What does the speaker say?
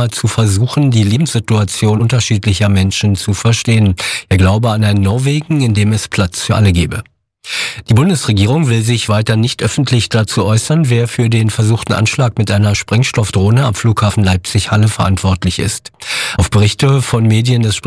Obama zu versuchen, die Lebenssituation unterschiedlicher Menschen zu verstehen. Er glaube an ein Norwegen, in dem es Platz für alle gebe. Die Bundesregierung will sich weiter nicht öffentlich dazu äußern, wer für den versuchten Anschlag mit einer Sprengstoffdrohne am Flughafen Leipzig-Halle verantwortlich ist. Auf Berichte von Medien des